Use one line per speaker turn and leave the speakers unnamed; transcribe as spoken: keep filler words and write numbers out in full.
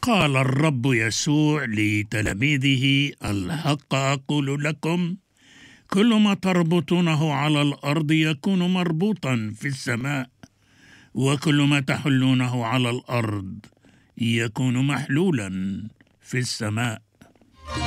قال الرب يسوع لتلاميذه: الحق أقول لكم، كل ما تربطونه على الأرض يكون مربوطا في السماء، وكل ما تحلونه على الأرض يكون محلولا في السماء.